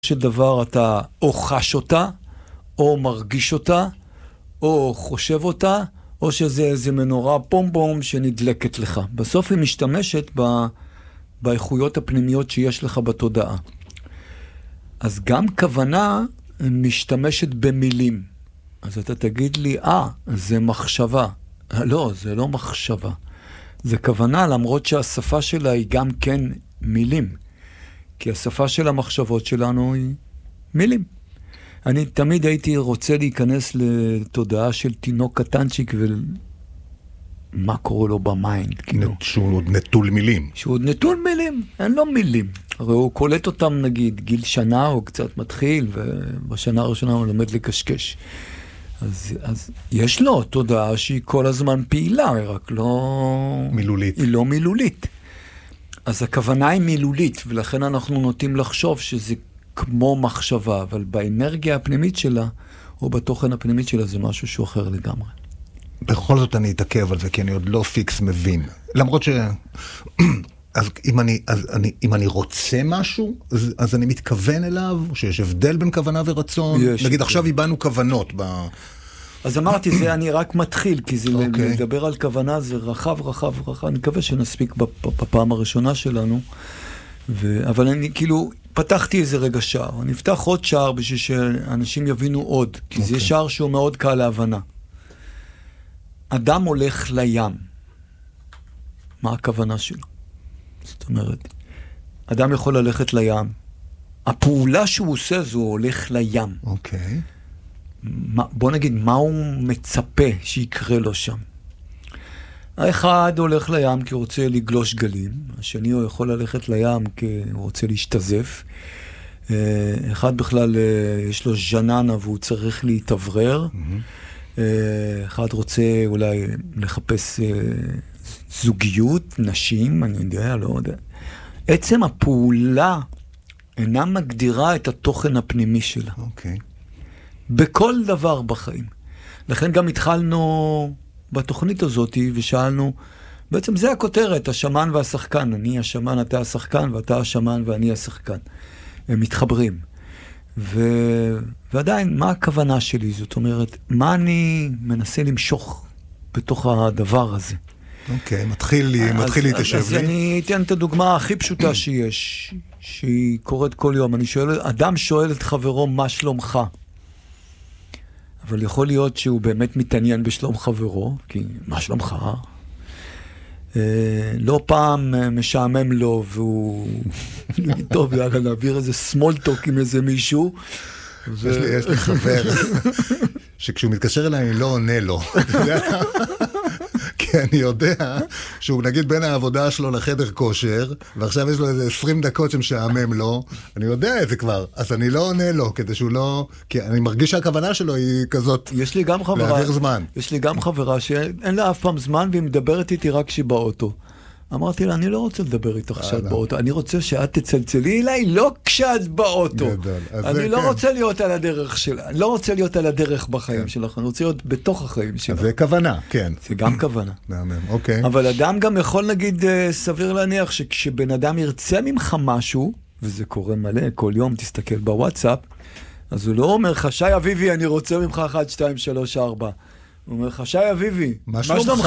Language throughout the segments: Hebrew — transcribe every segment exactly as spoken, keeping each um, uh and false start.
של דבר אתה או חש אותה, או מרגיש אותה, או חושב אותה, או שזה איזה מנורה פום פום שנדלקת לך. בסוף היא משתמשת ב... באיכויות הפנימיות שיש לך בתודעה. אז גם כוונה משתמשת במילים. אז אתה תגיד לי, אה, זה מחשבה. לא, זה לא מחשבה. זה כוונה, למרות שהשפה שלה היא גם כן מילים. כי השפה של המחשבות שלנו היא מילים. אני תמיד הייתי רוצה להיכנס לתודעה של תינוק קטנצ'יק ומה קורה לו במיינד. כאילו. שהוא עוד נטול מילים. שהוא עוד נטול מילים, אין לו מילים. הרי הוא קולט אותם נגיד גיל שנה או קצת מתחיל, ובשנה הראשונה הוא לומד לקשקש. אז, אז יש לו תודעה שהיא כל הזמן פעילה, היא רק לא... מילולית. היא לא מילולית. אז הכוונה היא מילולית, ולכן אנחנו נוטים לחשוב שזה כמו מחשבה, אבל באנרגיה הפנימית שלה, או בתוכן הפנימית שלה, זה משהו שהוא אחר לגמרי. בכל זאת אני אתעכב על זה, כי אני עוד לא פיקס מבין. למרות ש... אז אם אני, אז אני, אם אני רוצה משהו, אז, אז אני מתכוון אליו, שיש הבדל בין כוונה ורצון. יש. נגיד, עכשיו איבנו כוונות ב... אז אמרתי, זה אני רק מתחיל, כי זה Okay. לדבר על כוונה, זה רחב, רחב, רחב. אני מקווה שנספיק בפעם הראשונה שלנו. ו... אבל אני כאילו, פתחתי איזה רגע שער. אני אפתח עוד שער בשביל שאנשים יבינו עוד, כי okay. זה שער שהוא מאוד קל להבנה. אדם הולך לים. מה הכוונה שלו? זאת אומרת, אדם יכול ללכת לים. הפעולה שהוא עושה זו הולך לים. אוקיי. Okay. בוא נגיד, מה הוא מצפה שיקרה לו שם? האחד הולך לים כי הוא רוצה לגלוש גלים, השני הוא יכול ללכת לים כי הוא רוצה להשתזף, אחד בכלל יש לו ז'ננה והוא צריך להתאוורר, mm-hmm. אחד רוצה אולי לחפש זוגיות, נשים, אני יודע, לא יודע. עצם הפעולה אינה מגדירה את התוכן הפנימי שלה. אוקיי. Okay. בכל דבר בחיים. לכן גם התחלנו בתוכנית הזאת ושאלנו, בעצם זה הכותרת, השמן והשחקן. אני השמן, אתה השחקן, ואתה השמן ואני השחקן. הם מתחברים. ו... ועדיין, מה הכוונה שלי? זאת אומרת, מה אני מנסה למשוך בתוך הדבר הזה? אוקיי, מתחיל לי, מתחיל להתיישב לי. אז אני אתן את הדוגמה הכי פשוטה שיש, שהיא קורית כל יום. אני שואל, אדם שואל את חברו, מה שלומך? אבל יכול להיות שהוא באמת מתעניין בשלום חברו, כי מה שלומך? אה, לא פעם משעמם לו, והוא... טוב, יאללה, נעביר איזה סמולטוק עם איזה מישהו. ו... יש, לי, יש לי חבר, שכשהוא מתקשר אליי, אני לא עונה לו. אתה יודע? כי אני יודע שהוא נגיד בין העבודה שלו לחדר כושר, ועכשיו יש לו איזה עשרים דקות שמשעמם לו, אני יודע את זה כבר, אז אני לא עונה לו, כדי שהוא לא... כי אני מרגיש שהכוונה שלו היא כזאת... יש לי גם חברה... להעביר זמן. יש לי גם חברה שאין לה אף פעם זמן, והיא מדברת איתי רק כשהיא באוטו. אמרתי לה, אני לא רוצה לדבר איתך כשאת באוטו, אני רוצה שאת תצלצלי אליי, לא כשאת באוטו. אני לא רוצה להיות על הדרך שלה, אני לא רוצה להיות על הדרך בחיים שלך, אני רוצה להיות בתוך החיים שלך. זה כוונה, כן. זה גם כוונה. אוקיי. אבל אדם גם יכול נגיד, סביר להניח, שכשבן אדם ירצה ממך משהו, וזה קורה מלא, כל יום תסתכל בוואטסאפ, אז הוא לא אומר לך, שי אביבי, אני רוצה ממך אחת, שתיים, שלוש, ארבע. הוא אומר לך, שי אביבי, מה שלומך?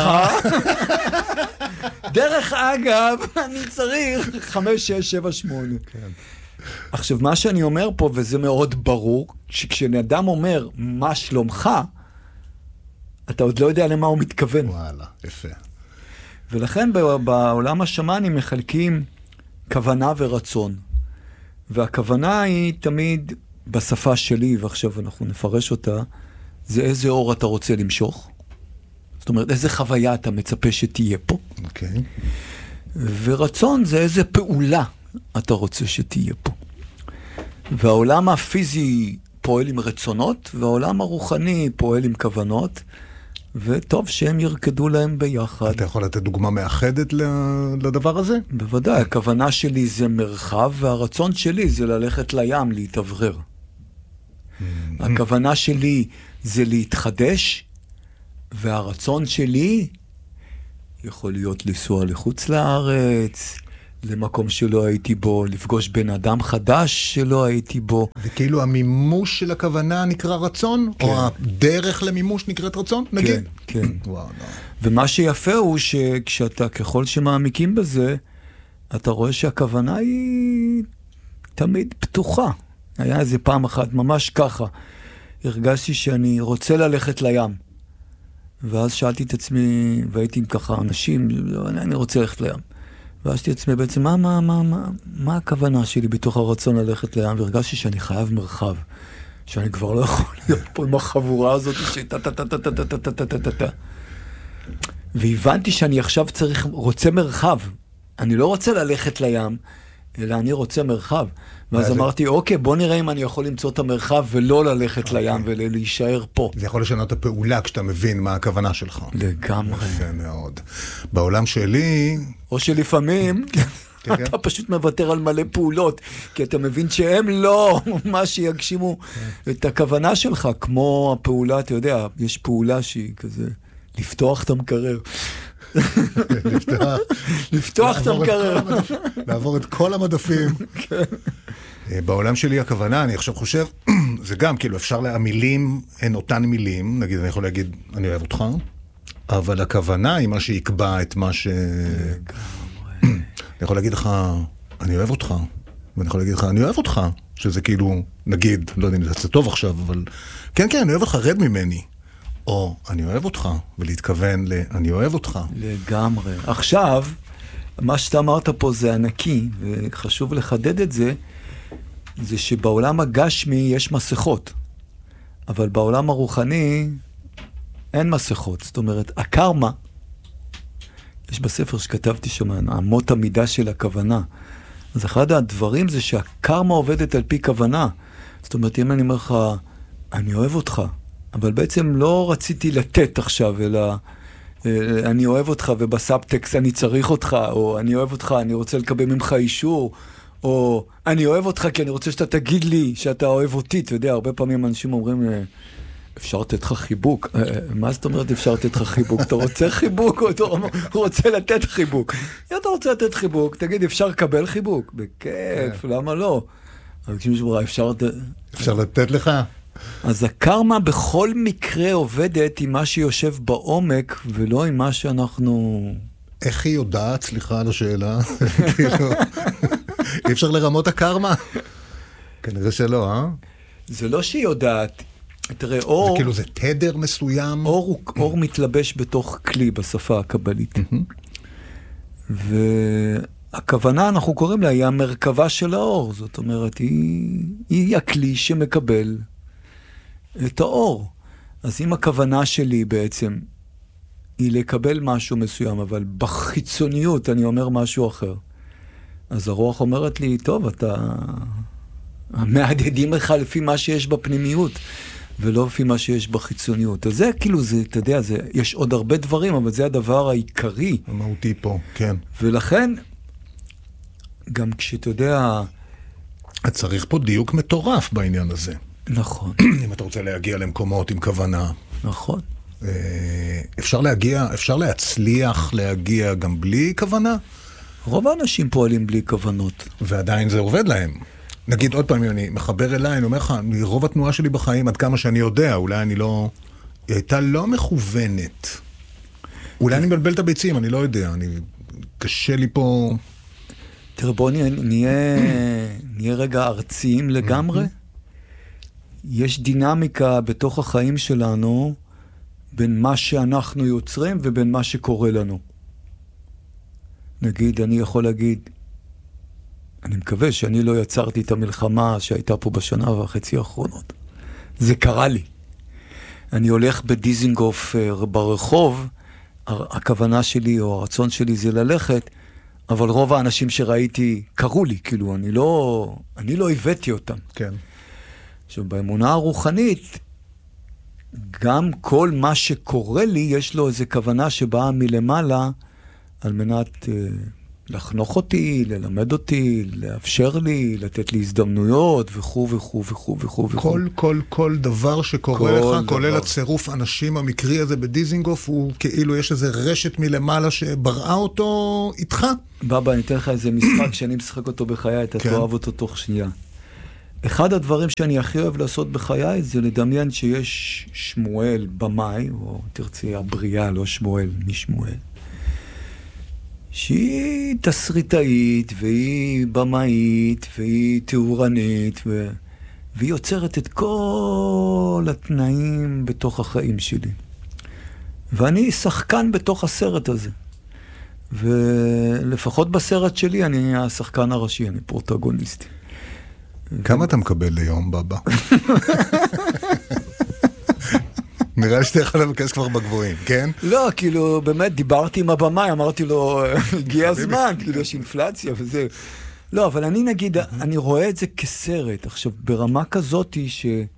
דרך אגב, אני צריך חמש, שש, שבע, שמונה. עכשיו, מה שאני אומר פה, וזה מאוד ברור, שכשאדם אומר, מה שלומך, אתה עוד לא יודע למה הוא מתכוון. וואלה, יפה. ולכן בעולם השמאנים מחלקים כוונה ורצון. והכוונה היא תמיד בשפה שלי, ועכשיו אנחנו נפרש אותה, זה איזה אור אתה רוצה למשוך. זאת אומרת, איזה חוויה אתה מצפה שתהיה פה. אוקיי. Okay. ורצון זה איזה פעולה אתה רוצה שתהיה פה. והעולם הפיזי פועל עם רצונות, והעולם הרוחני פועל עם כוונות, וטוב שהם ירקדו להם ביחד. אתה יכול לתת דוגמה מאחדת לדבר הזה? בוודאי, הכוונה שלי זה מרחב, והרצון שלי זה ללכת לים, להתאוורר. Mm-hmm. הכוונה שלי זה להתחדש, והרצון שלי יכול להיות לנסוע לחוץ לארץ, למקום שלא הייתי בו, לפגוש בן אדם חדש שלא הייתי בו. וכאילו המימוש של הכוונה נקרא רצון? כן. או הדרך למימוש נקראת רצון, נגיד? כן, כן. וואו, לא. ומה שיפה הוא שכשאתה, ככל שמעמיקים בזה, אתה רואה שהכוונה היא תמיד פתוחה. היה איזה פעם אחת, ממש ככה. הרגשתי שאני רוצה ללכת לים. ואז שאלתי את עצמי, והייתי עם ככה אנשים, אני רוצה ללכת לים. ואז שאלתי את עצמי בעצם, מה, מה, מה, מה, מה הכוונה שלי בתוך הרצון ללכת לים? והרגשתי שאני חייב מרחב. שאני כבר לא יכול להיות פה עם החבורה הזאת שטה-טה-טה-טה-טה-טה-טה-טה-טה. והבנתי שאני עכשיו צריך, רוצה מרחב. אני לא רוצה ללכת לים, אלא אני רוצה מרחב. ואז אמרתי, אוקיי, בוא נראה אם אני יכול למצוא את המרחב ולא ללכת לים ולהישאר פה. זה יכול לשנות את הפעולה כשאתה מבין מה הכוונה שלך. לגמרי. יפה מאוד. בעולם שלי... או שלפעמים... אתה פשוט מוותר על מלא פעולות, כי אתה מבין שהם לא מה שיגשימו את הכוונה שלך, כמו הפעולה, אתה יודע, יש פעולה שהיא כזה, לפתוח את המקרר. לפתוח. לפתוח את המקרר. לעבור את כל המדפים. בעולם שלי הכוונה, אני עכשיו חושב, זה גם, כאילו, אפשר לה, המילים הן אותן מילים, נגיד, אני יכול להגיד, אני אוהב אותך, אבל הכוונה היא מה שיקבע את מה ש... אני יכול להגיד לך, אני אוהב אותך, ואני יכול להגיד לך, אני אוהב אותך, שזה כאילו, נגיד, לא יודע אם זה טוב עכשיו, אבל כן, כן, אני אוהב אותך, רד ממני. או, אני אוהב אותך, ולהתכוון ל, אני אוהב אותך. לגמרי. עכשיו, מה שאתה אמרת פה זה ענקי, וחשוב לחדד את זה, זה שבעולם הגשמי יש מסכות, אבל בעולם הרוחני אין מסכות. זאת אומרת, הקרמה, יש בספר שכתבתי שם, אמות המידה של הכוונה. אז אחד הדברים זה שהקרמה עובדת על פי כוונה. זאת אומרת, אם אני אומר לך, אני אוהב אותך, אבל בעצם לא רציתי לתת עכשיו, אלא אני אוהב אותך ובסאבטקסט אני צריך אותך, או אני אוהב אותך, אני רוצה לקבל ממך אישור, או אני אוהב אותך כי אני רוצה שאתה תגיד לי שאתה אוהב אותי. אתה יודע, הרבה פעמים אנשים אומרים, אפשר לתת לך חיבוק. מה זאת אומרת אפשר לתת לך חיבוק? אתה רוצה חיבוק או אתה רוצה לתת חיבוק? אם אתה רוצה לתת חיבוק, תגיד, אפשר לקבל חיבוק? בכיף, למה לא? אבל כשמישהו אומר, אפשר... אפשר לתת לך? אז הקרמה בכל מקרה עובדת עם מה שיושב בעומק, ולא עם מה שאנחנו... איך היא יודעת? סליחה על השאלה. כאילו, אי אפשר לרמות הקרמה? כנראה שלא, אה? זה לא שהיא יודעת. תראה, אור... זה כאילו זה תדר מסוים? אור, אור מתלבש בתוך כלי בשפה הקבלית. והכוונה, אנחנו קוראים לה, היא המרכבה של האור. זאת אומרת, היא, היא הכלי שמקבל את האור. אז אם הכוונה שלי בעצם היא לקבל משהו מסוים, אבל בחיצוניות אני אומר משהו אחר, אז הרוח אומרת לי, טוב, אתה... מהדהדים לך לפי מה שיש בפנימיות, ולא לפי מה שיש בחיצוניות. אז זה כאילו, זה, אתה יודע, זה, יש עוד הרבה דברים, אבל זה הדבר העיקרי. המהותי פה, כן. ולכן, גם כשאתה יודע... את צריך פה דיוק מטורף בעניין הזה. נכון. אם אתה רוצה להגיע למקומות עם כוונה. נכון. אפשר להגיע, אפשר להצליח להגיע גם בלי כוונה? רוב האנשים פועלים בלי כוונות. ועדיין זה עובד להם. נגיד עוד פעם, אני מחבר אליי, אני אומר לך, רוב התנועה שלי בחיים, עד כמה שאני יודע, אולי אני לא... היא הייתה לא מכוונת. אולי אני מבלבל את הביצים, אני לא יודע. אני... קשה לי פה... תראה, בוא נהיה, נהיה רגע ארציים לגמרי. יש דינמיקה בתוך החיים שלנו, בין מה שאנחנו יוצרים ובין מה שקורה לנו. נגיד, אני יכול להגיד, אני מקווה שאני לא יצרתי את המלחמה שהייתה פה בשנה וחצי האחרונות. זה קרה לי. אני הולך בדיזינגוף ברחוב, הכוונה שלי או הרצון שלי זה ללכת, אבל רוב האנשים שראיתי קראו לי, כאילו, אני לא, אני לא הבאתי אותם. כן. עכשיו, באמונה הרוחנית, גם כל מה שקורה לי, יש לו איזו כוונה שבאה מלמעלה, על מנת uh, לחנוך אותי, ללמד אותי, לאפשר לי, לתת לי הזדמנויות, וכו' וכו' וכו' וכו'. כל, כל, כל דבר שקורה לך, כולל הצירוף אנשים המקרי הזה בדיזינגוף, הוא כאילו יש איזה רשת מלמעלה שבראה אותו איתך. בבא, אני אתן לך איזה משחק שאני משחק אותו בחיי, אתה תאהב אותו תוך שנייה. אחד הדברים שאני הכי אוהב לעשות בחיי, זה לדמיין שיש שמואל במאי, או תרצי הבריאה, לא שמואל, משמואל. שהיא תסריטאית, והיא במאית, והיא תאורנית, ו... והיא יוצרת את כל התנאים בתוך החיים שלי. ואני שחקן בתוך הסרט הזה. ולפחות בסרט שלי אני השחקן הראשי, אני פרוטגוניסטי. כמה אתה מקבל ליום, בבא? נראה לי שאתה יכול לבקש כבר בגבוהים, כן? לא, כאילו, באמת, דיברתי עם הבמאי, אמרתי לו, הגיע הזמן, כאילו, יש אינפלציה וזה. לא, אבל אני נגיד, אני רואה את זה כסרט. עכשיו, ברמה כזאת היא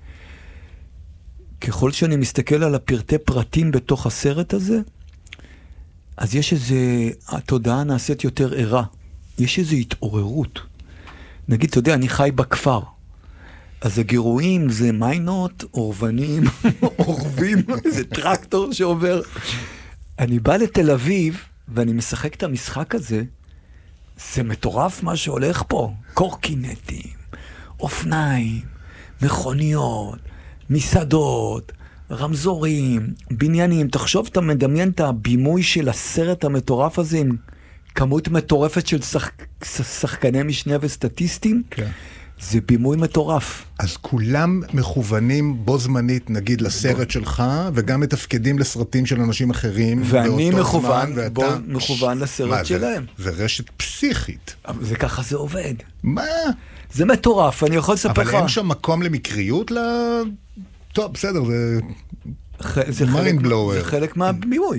שככל שאני מסתכל על הפרטי פרטים בתוך הסרט הזה, אז יש איזה, התודעה נעשית יותר ערה. יש איזו התעוררות. נגיד, אתה יודע, אני חי בכפר. אז הגירויים זה מיינות, אורבנים, אורבים, זה טרקטור שעובר. אני בא לתל אביב, ואני משחק את המשחק הזה, זה מטורף מה שהולך פה. קורקינטים, אופניים, מכוניות, מסעדות, רמזורים, בניינים. תחשוב, אתה מדמיין את הבימוי של הסרט המטורף הזה, עם כמות מטורפת של שח... שחקני משנה וסטטיסטים. כן. זה בימוי מטורף. אז כולם מכוונים בו זמנית, נגיד, לסרט שלך, וגם מתפקדים לסרטים של אנשים אחרים. ואני מכוון, בו מכוון לסרט שלהם. זה רשת פסיכית. זה ככה זה עובד. מה? זה מטורף, אני יכול לספר לך. אבל אין שם מקום למקריות ל... טוב, בסדר, זה... זה חלק מהבימוי.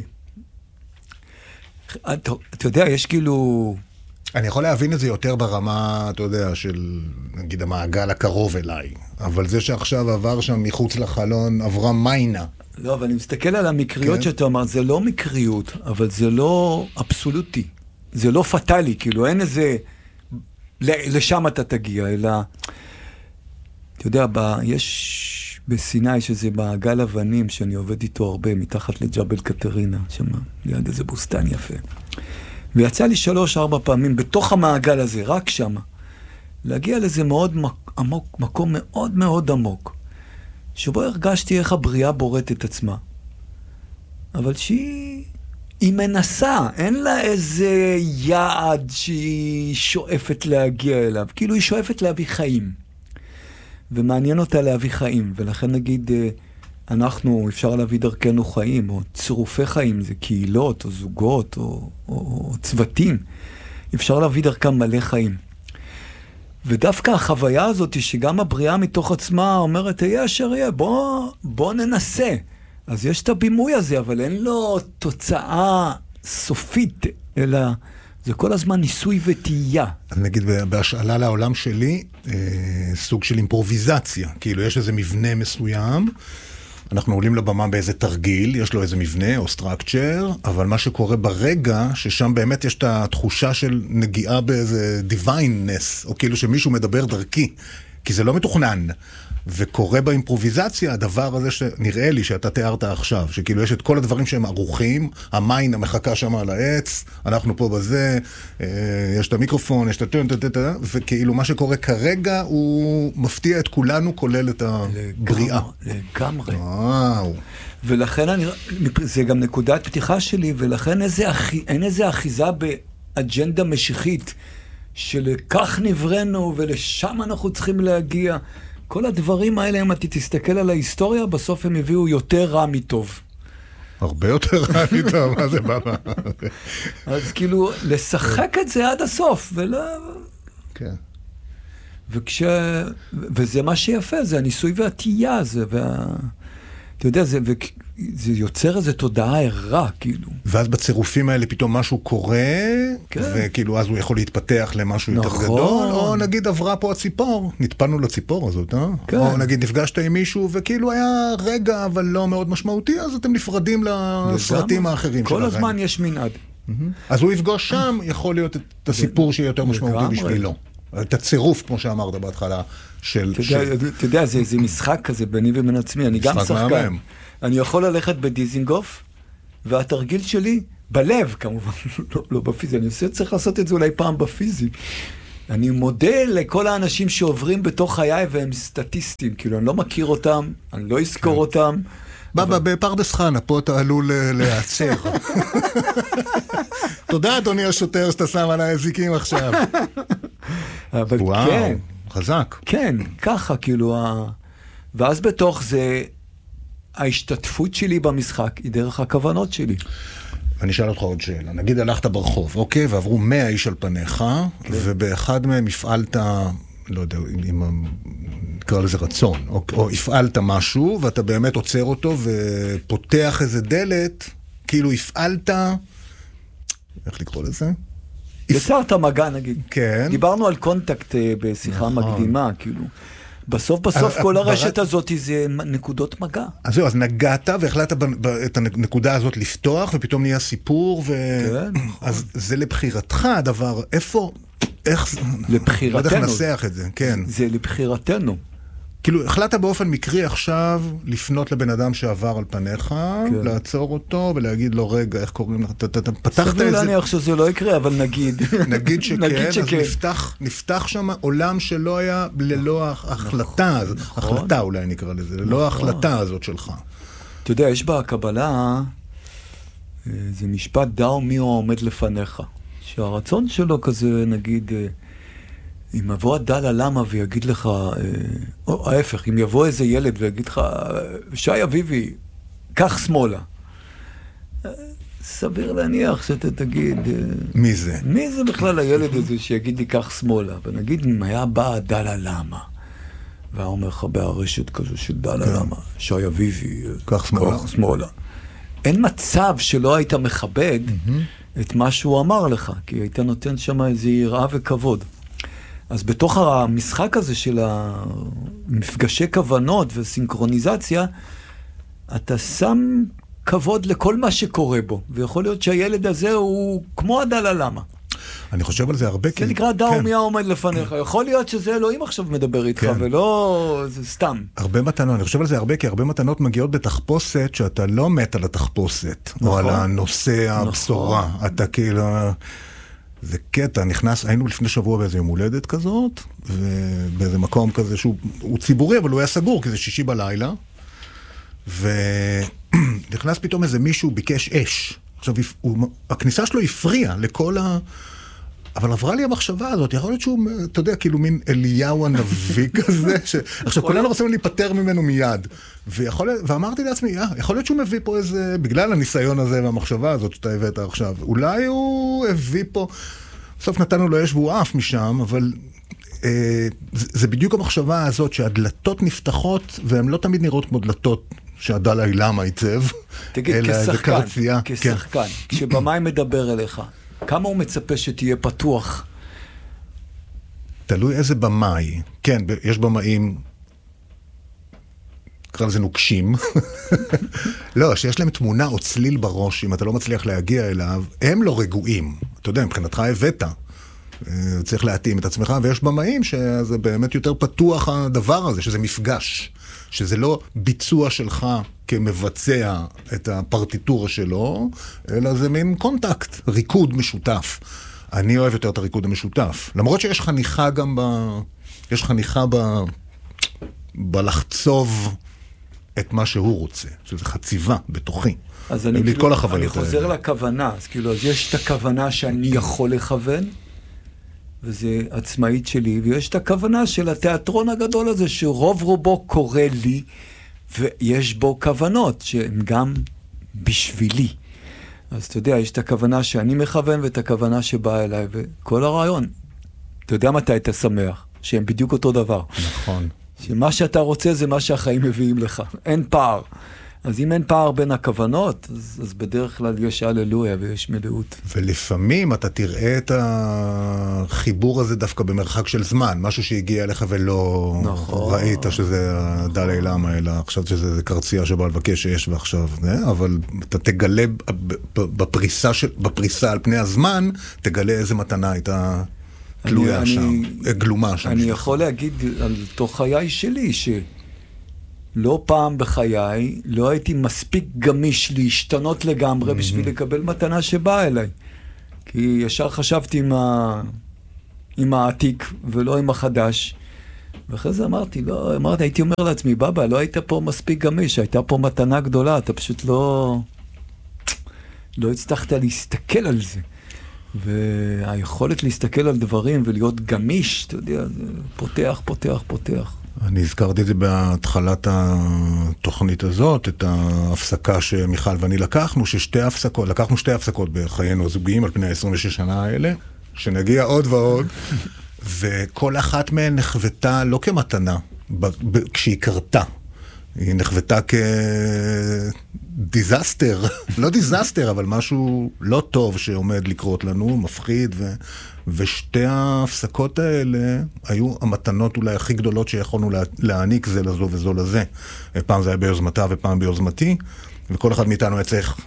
אתה יודע, יש כאילו... אני יכול להבין את זה יותר ברמה, אתה יודע, של, נגיד, המעגל הקרוב אליי. אבל זה שעכשיו עבר שם מחוץ לחלון, עברה מיינה. לא, אבל אני מסתכל על המקריות שאתה אומר, זה לא מקריות, אבל זה לא אבסולוטי. זה לא פטלי, כאילו, אין איזה... לשם אתה תגיע, אלא... אתה יודע, יש בסיני שזה מעגל אבנים, שאני עובד איתו הרבה, מתחת לג'בל קטרינה, שם, ליד איזה בוסטן יפה. ויצא לי שלוש, ארבע פעמים בתוך המעגל הזה, רק שם, להגיע לזה מאוד עמוק, מקום מאוד מאוד עמוק, שבו הרגשתי איך הבריאה בוראת את עצמה. אבל שהיא היא מנסה, אין לה איזה יעד שהיא שואפת להגיע אליו, כאילו היא שואפת להביא חיים. ומעניין אותה להביא חיים, ולכן נגיד... אנחנו, אפשר להביא דרכנו חיים, או צירופי חיים, זה קהילות, או זוגות, או, או, או צוותים. אפשר להביא דרכם מלא חיים. ודווקא החוויה הזאת היא שגם הבריאה מתוך עצמה אומרת, יהיה אשר יהיה, בוא, בוא ננסה. אז יש את הבימוי הזה, אבל אין לו תוצאה סופית, אלא זה כל הזמן ניסוי וטעייה. אז נגיד בהשאלה לעולם שלי, אה, סוג של אימפרוביזציה. כאילו יש איזה מבנה מסוים, אנחנו עולים לבמה באיזה תרגיל, יש לו איזה מבנה או סטרקצ'ר, אבל מה שקורה ברגע, ששם באמת יש את התחושה של נגיעה באיזה דיוויינס, או כאילו שמישהו מדבר דרכי, כי זה לא מתוכנן. וקורה באימפרוביזציה הדבר הזה שנראה לי שאתה תיארת עכשיו, שכאילו יש את כל הדברים שהם ערוכים, המיין המחכה שם על העץ, אנחנו פה בזה, יש את המיקרופון, יש את הטון, וכאילו מה שקורה כרגע הוא מפתיע את כולנו, כולל את הבריאה. לגמרי. וואו. ולכן אני, זה גם נקודת פתיחה שלי, ולכן איזה, אין איזה אחיזה באג'נדה משיחית, שלכך נברנו ולשם אנחנו צריכים להגיע. כל הדברים האלה, אם אתה תסתכל על ההיסטוריה, בסוף הם הביאו יותר רע מטוב. הרבה יותר רע מטוב, מה זה במה? אז כאילו, לשחק את זה עד הסוף, ולא... כן. וכש... וזה מה שיפה, זה הניסוי והתייה הזה, וה... אתה יודע, זה, זה יוצר איזו תודעה ערה, כאילו. ואז בצירופים האלה פתאום משהו קורה, כן. וכאילו אז הוא יכול להתפתח למשהו נכון. יותר גדול, או נגיד עברה פה הציפור, נטפנו לציפור הזאת, אה? כן. או נגיד נפגשת עם מישהו, וכאילו היה רגע, אבל לא מאוד משמעותי, אז אתם נפרדים לסרטים האחרים כל הזמן יש מנעד. אז הוא יפגוש שם, יכול להיות את הסיפור שיהיה יותר משמעותי בשבילו. את הצירוף, כמו שאמרת בהתחלה, של... אתה יודע, זה משחק כזה ביני ובין עצמי, אני גם שחקן. אני יכול ללכת בדיזינגוף, והתרגיל שלי, בלב כמובן, לא בפיזי, אני צריך לעשות את זה אולי פעם בפיזי. אני מודה לכל האנשים שעוברים בתוך חיי והם סטטיסטים, כאילו אני לא מכיר אותם, אני לא אזכור אותם. בבא, בפרדס חנה, פה אתה עלול להיעצר. תודה, אדוני השוטר, שאתה שם על האזיקים עכשיו. אבל וואו, כן. חזק. כן, ככה, כאילו, ואז בתוך זה, ההשתתפות שלי במשחק היא דרך הכוונות שלי. אני אשאל אותך עוד שאלה. נגיד הלכת ברחוב, אוקיי, ועברו מאה איש על פניך, כן. ובאחד מהם הפעלת, לא יודע, אם נקרא לזה רצון, או, או הפעלת משהו, ואתה באמת עוצר אותו ופותח איזה דלת, כאילו הפעלת, איך לקרוא לזה? יצרת מגע, נגיד. כן. דיברנו על קונטקט בשיחה נכון. מקדימה, כאילו. בסוף בסוף כל הרשת הזאת זה נקודות מגע. אז זהו, אז נגעת והחלטת את הנקודה הזאת לפתוח, ופתאום נהיה סיפור, ו... כן. אז זה לבחירתך הדבר, איפה, איך... לבחירתנו. לא יודע איך לנסח את זה, כן. זה לבחירתנו. כאילו, החלטת באופן מקרי עכשיו לפנות לבן אדם שעבר על פניך, לעצור אותו ולהגיד לו, רגע, איך קוראים לך? אתה פתחת איזה... סביר להניח שזה לא יקרה, אבל נגיד. נגיד שכן, אז נפתח שם עולם שלא היה ללא ההחלטה, החלטה אולי נקרא לזה, ללא ההחלטה הזאת שלך. אתה יודע, יש בקבלה, זה משפט דאו מי הוא עומד לפניך, שהרצון שלו כזה, נגיד... אם יבוא הדלה למה ויגיד לך, או ההפך, אם יבוא איזה ילד ויגיד לך, שי אביבי, קח שמאלה. סביר להניח שאתה תגיד... מי זה? מי זה בכלל הילד הזה שיגיד לי קח שמאלה? ונגיד אם היה בא הדלה למה, והיה אומר לך בהרשת כזו של דלה למה, שי אביבי, קח שמאלה. אין מצב שלא היית מכבד את מה שהוא אמר לך, כי היית נותן שם איזו יראה וכבוד. אז בתוך המשחק הזה של המפגשי כוונות וסינכרוניזציה, אתה שם כבוד לכל מה שקורה בו, ויכול להיות שהילד הזה הוא כמו הדלה למה. אני חושב על זה הרבה. זה נקרא דאו מי העומד לפניך. יכול להיות שזה אלוהים עכשיו מדבר איתך, ולא, זה סתם. הרבה מתנות, אני חושב על זה הרבה, כי הרבה מתנות מגיעות בתחפושת, שאתה לא מת על התחפושת, או על הנושא הבשורה. אתה כאילו... זה קטע, נכנס, היינו לפני שבוע באיזה יום הולדת כזאת, ובאיזה מקום כזה שהוא ציבורי, אבל הוא היה סגור, כי זה שישי בלילה, ונכנס פתאום איזה מישהו ביקש אש. עכשיו, הוא, הכניסה שלו הפריעה לכל ה... אבל עברה לי המחשבה הזאת, יכול להיות שהוא, אתה יודע, כאילו מין אליהו הנביא כזה, ש... עכשיו, כולנו רוצים להיפטר ממנו מיד. ויכול... ואמרתי לעצמי, אה, יכול להיות שהוא מביא פה איזה, בגלל הניסיון הזה והמחשבה הזאת שאתה הבאת עכשיו, אולי הוא הביא פה, בסוף נתנו לו אש והוא עף משם, אבל אה, זה, זה בדיוק המחשבה הזאת שהדלתות נפתחות, והן לא תמיד נראות כמו דלתות שהדלה אילמה ייצב. תגיד, כשחקן, כשחקן, כשבמאי מדבר אליך, כמה הוא מצפה שתהיה פתוח? תלוי איזה במאי. כן, יש במאים, קרא לזה נוקשים. לא, שיש להם תמונה או צליל בראש, אם אתה לא מצליח להגיע אליו, הם לא רגועים. אתה יודע, מבחינתך הבאת. צריך להתאים את עצמך, ויש במאים שזה באמת יותר פתוח הדבר הזה, שזה מפגש. שזה לא ביצוע שלך כמבצע את הפרטיטורה שלו, אלא זה מין קונטקט, ריקוד משותף. אני אוהב יותר את הריקוד המשותף. למרות שיש חניכה גם ב... יש חניכה ב... בלחצוב את מה שהוא רוצה, שזה חציבה בתוכי. אז אני, כאילו, אני חוזר האלה. לכוונה, אז כאילו, אז יש את הכוונה שאני יכול לכוון, וזה עצמאית שלי, ויש את הכוונה של התיאטרון הגדול הזה, שרוב רובו קורא לי, ויש בו כוונות, שהן גם בשבילי. אז אתה יודע, יש את הכוונה שאני מכוון, ואת הכוונה שבאה אליי, וכל הרעיון, אתה יודע מתי אתה שמח, שהם בדיוק אותו דבר. נכון. שמה שאתה רוצה זה מה שהחיים מביאים לך, אין פער. אז אם אין פער בין הכוונות, אז, אז בדרך כלל יש הללויה ויש מלאות. ולפעמים אתה תראה את החיבור הזה דווקא במרחק של זמן, משהו שהגיע אליך ולא נכון. ראית שזה הדלי למה, אלא עכשיו שזה קרצייה שבא לבקש שיש ועכשיו, אבל אתה תגלה בפריסה, של, בפריסה על פני הזמן, תגלה איזה מתנה הייתה תלויה אני, שם, אני, גלומה שם. אני יכול להגיד על תוך חיי שלי ש... לא פעם בחיי, לא הייתי מספיק גמיש להשתנות לגמרי mm-hmm. בשביל לקבל מתנה שבאה אליי. כי ישר חשבתי עם, ה... עם העתיק ולא עם החדש. ואחרי זה אמרתי, לא, אמרתי, הייתי אומר לעצמי, בבא, לא היית פה מספיק גמיש, הייתה פה מתנה גדולה, אתה פשוט לא... לא הצלחת להסתכל על זה. והיכולת להסתכל על דברים ולהיות גמיש, אתה יודע, זה פותח, פותח, פותח. אני הזכרתי את זה בהתחלת התוכנית הזאת, את ההפסקה שמיכל ואני לקחנו, ששתי הפסקות, לקחנו שתי הפסקות בחיינו הזוגיים על פני ה-עשרים ושש שנה האלה, שנגיע עוד ועוד, וכל אחת מהן נחוותה לא כמתנה, כשהיא קרתה. היא נחוותה כדיזסטר, לא דיזסטר, אבל משהו לא טוב שעומד לקרות לנו, מפחיד, ו... ושתי ההפסקות האלה היו המתנות אולי הכי גדולות שיכולנו להעניק זה לזו וזו לזה. פעם זה היה ביוזמתה ופעם ביוזמתי, וכל אחד מאיתנו היה צריך.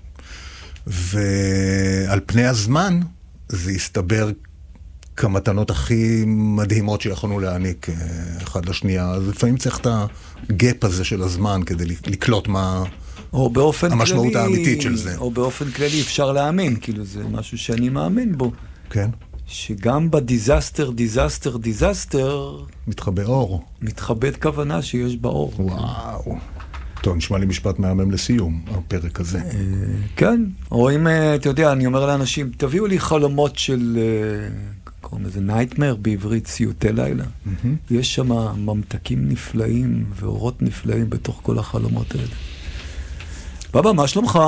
ועל פני הזמן זה הסתבר כמתנות הכי מדהימות שיכולנו להעניק אחד לשנייה. אז לפעמים צריך את הגאפ הזה של הזמן כדי לקלוט מה... או באופן המשמעות כללי, האמיתית של זה. או באופן כללי אפשר להאמין, כאילו זה משהו שאני מאמין בו. כן. שגם בדיזסטר, דיזסטר, דיזסטר... מתחבא אור. מתחבאת כוונה שיש באור. וואו. טוב, נשמע לי משפט מהמם לסיום, הפרק הזה. כן, או אם, אתה יודע, אני אומר לאנשים, תביאו לי חלומות של, קוראים לזה נייטמר בעברית, סיוטי לילה. יש שם ממתקים נפלאים ואורות נפלאים בתוך כל החלומות האלה. בבא, מה שלומך?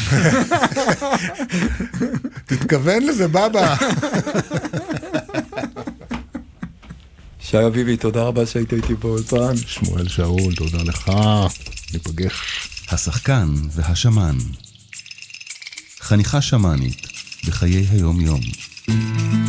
תתכוון לזה, בבא. שי אביבי, תודה רבה שהיית איתי באולפן. שמואל שאול, תודה לך. ניפגש. השחקן והשמן. חניכה שמנית בחיי היום יום.